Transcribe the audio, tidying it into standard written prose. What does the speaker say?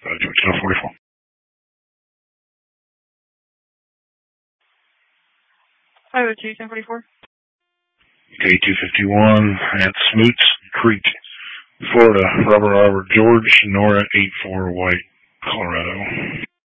Channel 44. Hi, the 1044. K251 at Smoots Creek, Florida. Robert George, Nora 84 White, Colorado.